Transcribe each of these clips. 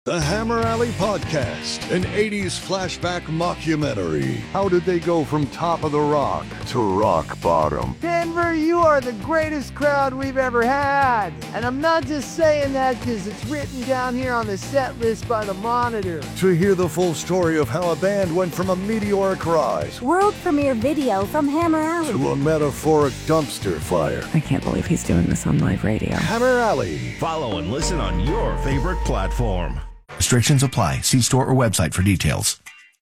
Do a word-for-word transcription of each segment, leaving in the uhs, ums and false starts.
The Hammer Alley Podcast, an eighties flashback mockumentary. How did they go from top of the rock to rock bottom? Denver, you are the greatest crowd we've ever had. And I'm not just saying that because it's written down here on the set list by the Monitor. To hear the full story of how a band went from a meteoric rise, world premiere video from Hammer Alley, to a metaphoric dumpster fire. I can't believe he's doing this on live radio. Hammer Alley. Follow and listen on your favorite platform. Restrictions apply. See store or website for details.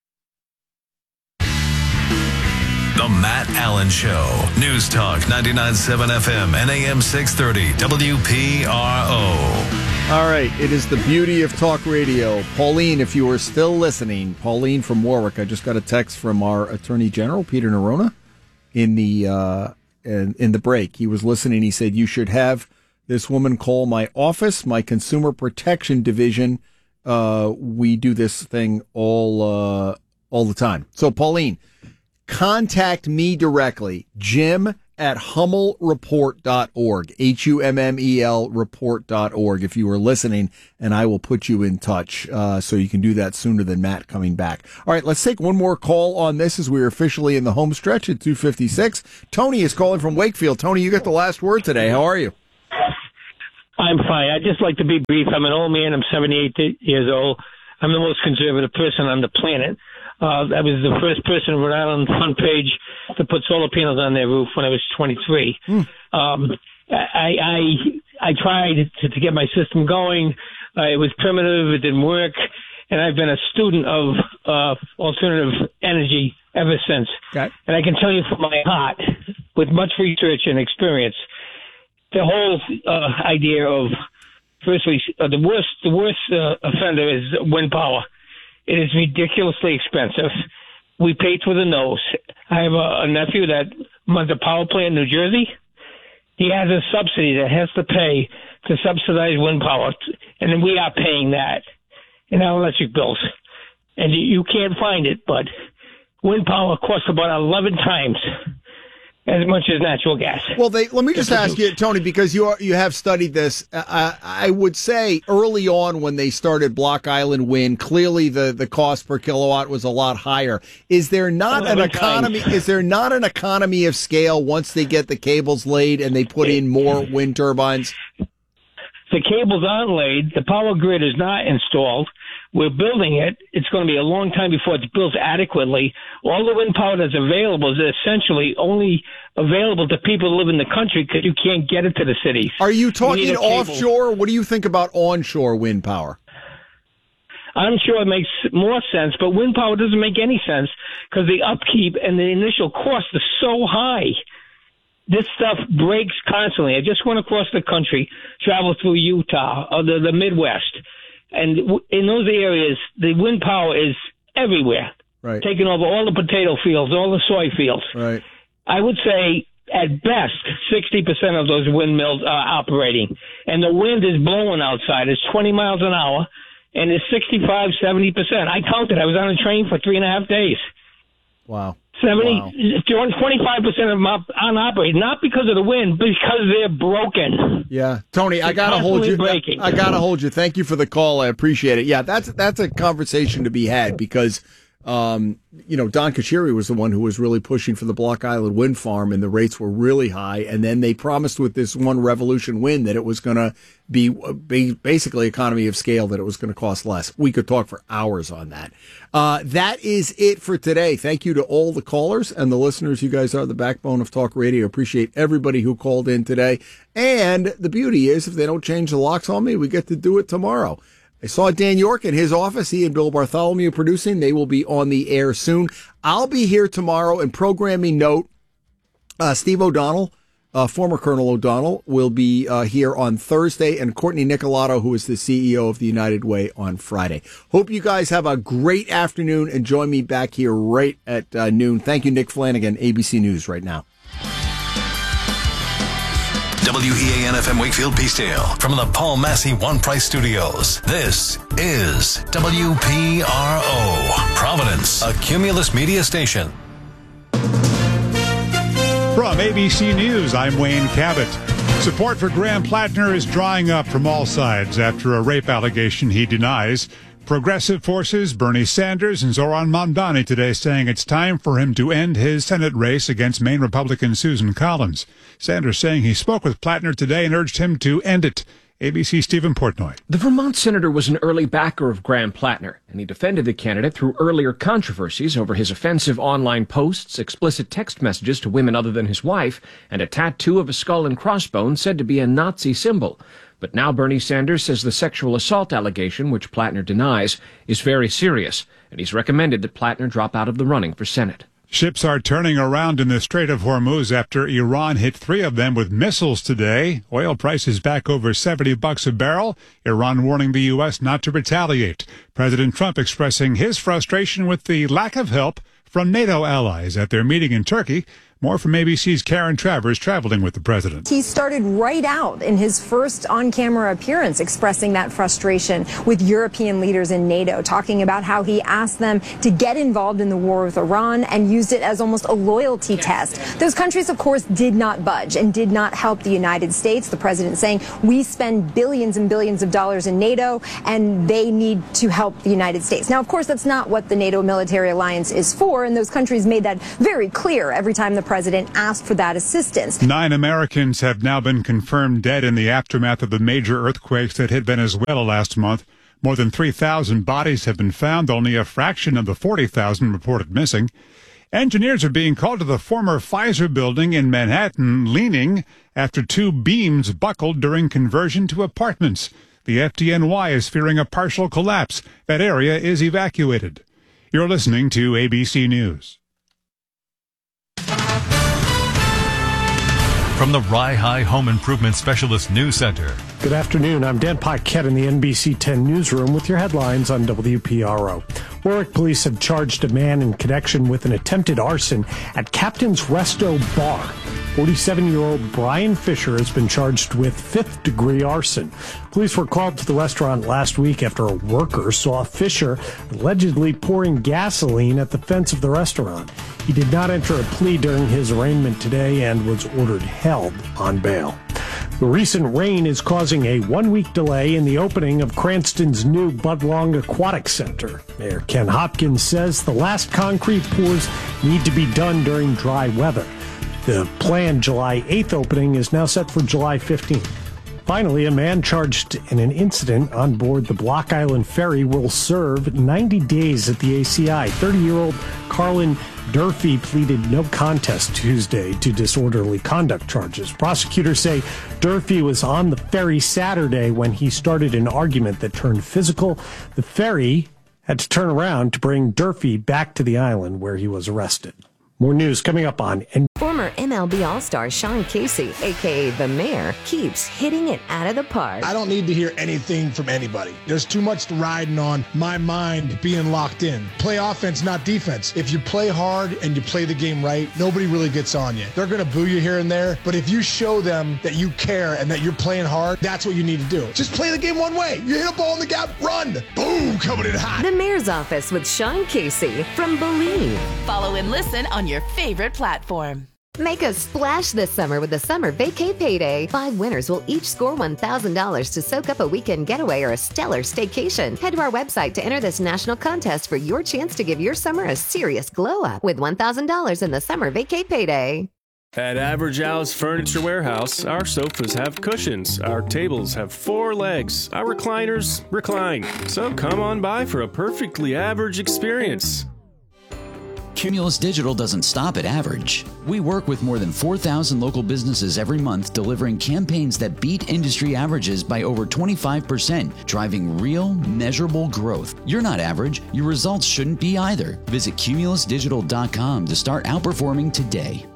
The Matt Allen Show. News Talk ninety-nine point seven F M and A M six thirty W P R O. All right. It is the beauty of talk radio. Pauline, if you are still listening, Pauline from Warwick, I just got a text from our Attorney General, Peter Nerona, in the, uh, in, in the break. He was listening. He said, you should have this woman call my office, my Consumer Protection Division. Uh, we do this thing all, uh, all the time. So, Pauline, contact me directly, Jim at Hummel Report dot org, H U M M E L report dot org, if you are listening, and I will put you in touch, uh, so you can do that sooner than Matt coming back. All right, let's take one more call on this as we're officially in the home stretch at two fifty-six. Tony is calling from Wakefield. Tony, you got the last word today. How are you? I'm fine. I'd just like to be brief. I'm an old man. I'm seventy-eight years old. I'm the most conservative person on the planet. Uh, I was the first person in Rhode Island front page to put solar panels on their roof when I was twenty-three. Mm. Um, I, I, I tried to, to get my system going. Uh, it was primitive. It didn't work. And I've been a student of uh, alternative energy ever since. Okay. And I can tell you from my heart, with much research and experience, the whole uh, idea of, firstly, uh, the worst the worst uh, offender is wind power. It is ridiculously expensive. We pay through the nose. I have a, a nephew that runs a power plant in New Jersey. He has a subsidy that has to pay to subsidize wind power, and then we are paying that in our electric bills. And you can't find it, but wind power costs about eleven times as much as natural gas. Well, they, let me just ask you, Tony, because you are, you have studied this. Uh, I would say early on when they started Block Island Wind, clearly the, the cost per kilowatt was a lot higher. Is there not an economy? Times. Is there not an economy of scale once they get the cables laid and they put in more wind turbines? The cables aren't laid. The power grid is not installed. We're building it. It's going to be a long time before it's built adequately. All the wind power that's available is essentially only available to people who live in the country because you can't get it to the cities. Are you talking offshore? What do you think about onshore wind power? I'm sure it makes more sense, but wind power doesn't make any sense because the upkeep and the initial cost is so high. This stuff breaks constantly. I just went across the country, traveled through Utah, or the, the Midwest. And in those areas, the wind power is everywhere, right, taking over all the potato fields, all the soy fields. Right. I would say, at best, sixty percent of those windmills are operating. And the wind is blowing outside. It's twenty miles an hour, and it's sixty-five, seventy percent. I counted. I was on a train for three and a half days. Wow. seventy, wow. twenty-five percent of them are unoperated, not because of the wind, but because they're broken. Yeah, Tony, I gotta hold you. Breaking. I gotta hold you. Thank you for the call. I appreciate it. Yeah, that's that's a conversation to be had because, um, you know, Don Kachiri was the one who was really pushing for the Block Island wind farm, and the rates were really high. And then they promised with this one Revolution Wind that it was going to be, be basically economy of scale, that it was going to cost less. We could talk for hours on that. Uh, that is it for today. Thank you to all the callers and the listeners. You guys are the backbone of talk radio. Appreciate everybody who called in today. And the beauty is, if they don't change the locks on me, we get to do it tomorrow. I saw Dan York in his office. He and Bill Bartholomew producing. They will be on the air soon. I'll be here tomorrow. And programming note, uh, Steve O'Donnell, uh, former Colonel O'Donnell, will be uh, here on Thursday, and Courtney Nicolato, who is the C E O of the United Way, on Friday. Hope you guys have a great afternoon, and join me back here right at uh, noon. Thank you, Nick Flanagan, A B C News right now. W E A N F M Wakefield Peacedale from the Paul Massey One Price Studios. This is W P R O, Providence, a Cumulus media station. From A B C News, I'm Wayne Cabot. Support for Graham Plattner is drying up from all sides after a rape allegation he denies. Progressive forces, Bernie Sanders and Zoran Mamdani today saying it's time for him to end his Senate race against Maine Republican Susan Collins. Sanders saying he spoke with Plattner today and urged him to end it. A B C's Stephen Portnoy. The Vermont senator was an early backer of Graham Plattner, and he defended the candidate through earlier controversies over his offensive online posts, explicit text messages to women other than his wife, and a tattoo of a skull and crossbones said to be a Nazi symbol. But now Bernie Sanders says the sexual assault allegation, which Plattner denies, is very serious, and he's recommended that Plattner drop out of the running for Senate. Ships are turning around in the Strait of Hormuz after Iran hit three of them with missiles today. Oil prices back over seventy bucks a barrel. Iran warning the U S not to retaliate. President Trump expressing his frustration with the lack of help from NATO allies at their meeting in Turkey. More from A B C's Karen Travers traveling with the president. He started right out in his first on-camera appearance expressing that frustration with European leaders in NATO, talking about how he asked them to get involved in the war with Iran and used it as almost a loyalty test. Those countries, of course, did not budge and did not help the United States. The president saying we spend billions and billions of dollars in NATO and they need to help the United States. Now, of course, that's not what the NATO military alliance is for, and those countries made that very clear every time the president asked for that assistance. Nine Americans have now been confirmed dead in the aftermath of the major earthquakes that hit Venezuela last month. More than three thousand bodies have been found, only a fraction of the forty thousand reported missing. Engineers are being called to the former Pfizer building in Manhattan, leaning after two beams buckled during conversion to apartments. The F D N Y is fearing a partial collapse. That area is evacuated. You're listening to A B C News. From the Rye High Home Improvement Specialist News Center. Good afternoon. I'm Dan Paquette in the N B C ten newsroom with your headlines on W P R O. Warwick police have charged a man in connection with an attempted arson at Captain's Resto Bar. forty-seven-year-old Brian Fisher has been charged with fifth-degree arson. Police were called to the restaurant last week after a worker saw Fisher allegedly pouring gasoline at the fence of the restaurant. He did not enter a plea during his arraignment today and was ordered held on bail. The recent rain is causing a one-week delay in the opening of Cranston's new Bud Long Aquatic Center. Mayor Ken Hopkins says the last concrete pours need to be done during dry weather. The planned July eighth opening is now set for July fifteenth. Finally, a man charged in an incident on board the Block Island Ferry will serve ninety days at the A C I. thirty-year-old Carlin Durfee pleaded no contest Tuesday to disorderly conduct charges. Prosecutors say Durfee was on the ferry Saturday when he started an argument that turned physical. The ferry had to turn around to bring Durfee back to the island where he was arrested. More news coming up on... N- Former M L B All-Star Sean Casey, a k a. The Mayor, keeps hitting it out of the park. I don't need to hear anything from anybody. There's too much riding on my mind being locked in. Play offense, not defense. If you play hard and you play the game right, nobody really gets on you. They're going to boo you here and there, but if you show them that you care and that you're playing hard, that's what you need to do. Just play the game one way. You hit a ball in the gap, run. Boom, coming in hot. The Mayor's Office with Sean Casey from Believe. Follow and listen on your favorite platform. Make a splash this summer with the Summer Vacay Payday. Five winners will each score one thousand dollars to soak up a weekend getaway or a stellar staycation. Head to our website to enter this national contest for your chance to give your summer a serious glow up with one thousand dollars in the Summer Vacay Payday. At Average Al's Furniture Warehouse, our sofas have cushions, our tables have four legs, our recliners recline. So come on by for a perfectly average experience. Cumulus Digital doesn't stop at average. We work with more than four thousand local businesses every month, delivering campaigns that beat industry averages by over twenty-five percent, driving real, measurable growth. You're not average. Your results shouldn't be either. Visit cumulus digital dot com to start outperforming today.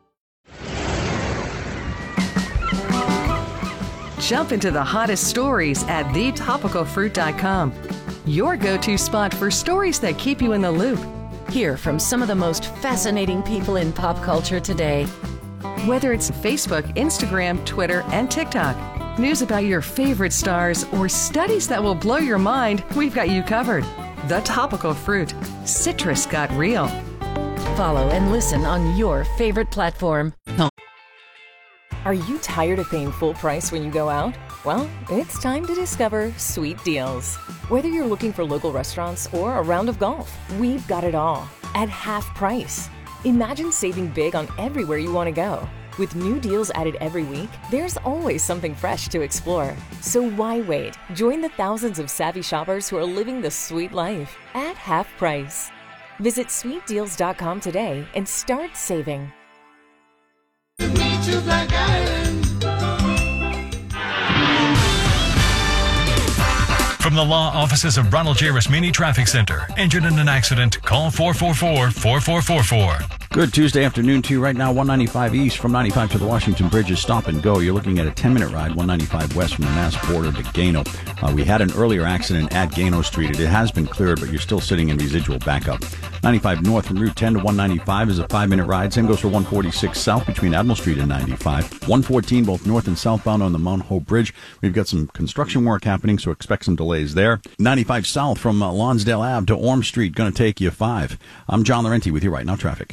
Jump into the hottest stories at the topical fruit dot com. Your go-to spot for stories that keep you in the loop. Hear from some of the most fascinating people in pop culture today. Whether it's Facebook, Instagram, Twitter, and TikTok, news about your favorite stars, or studies that will blow your mind, we've got you covered. The Topical Fruit. Citrus got real. Follow and listen on your favorite platform. Are you tired of paying full price when you go out? Well, it's time to discover Sweet Deals. Whether you're looking for local restaurants or a round of golf, we've got it all at half price. Imagine saving big on everywhere you want to go. With new deals added every week, there's always something fresh to explore. So why wait? Join the thousands of savvy shoppers who are living the sweet life at half price. Visit sweet deals dot com today and start saving. From the law offices of Ronald J. Rasmini Traffic Center. Injured in an accident? Call four four four, four four four four. Good Tuesday afternoon to you. Right now, one ninety-five east from ninety-five to the Washington Bridge is stop and go. You're looking at a ten-minute ride, one ninety-five west from the Mass border to Gano. Uh, we had an earlier accident at Gano Street. It has been cleared, but you're still sitting in residual backup. ninety-five north from Route ten to one ninety-five is a five-minute ride. Same goes for one forty-six south between Admiral Street and ninety-five. one fourteen both north and southbound on the Mount Hope Bridge. We've got some construction work happening, so expect some delays there. ninety-five south from uh, Lonsdale Avenue to Orm Street, going to take you five. I'm John Laurenti with you right now, traffic.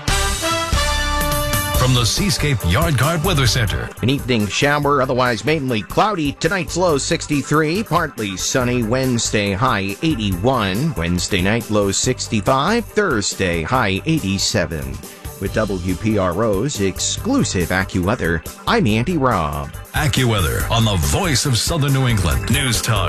From the Seascape Yard Guard Weather Center. An evening shower, otherwise mainly cloudy. Tonight's low sixty-three, partly sunny. Wednesday high eighty-one. Wednesday night low sixty-five. Thursday high eighty-seven. With W P R O's exclusive AccuWeather, I'm Andy Robb. AccuWeather on the voice of Southern New England. News Talk